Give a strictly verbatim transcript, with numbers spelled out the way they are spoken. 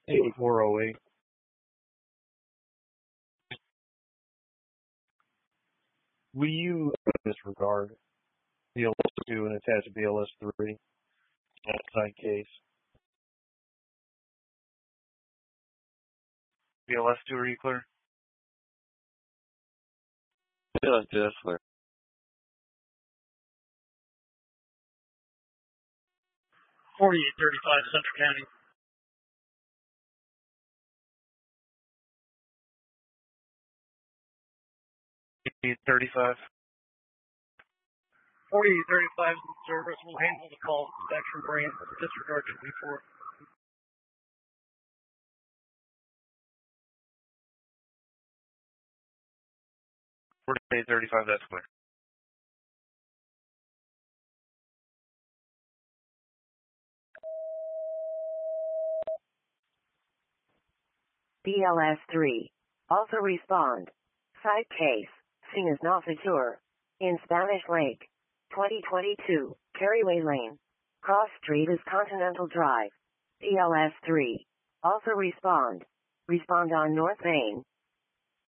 eighty-four oh eight. Will you disregard B L S two and attach B L S three outside case? B L S two, are you clear? B L S two, that's clear. forty-eight thirty-five, Central County. forty-eight thirty-five. forty-eight thirty-five is in service. We'll handle the call. Spectrum branch. Disregard should be four. forty-eight thirty-five, that's clear. B L S three. Also respond. Site case. Scene is not secure. In Spanish Lake. twenty twenty-two, Carryway Lane. Cross Street is Continental Drive. B L S three. Also respond. Respond on North Main.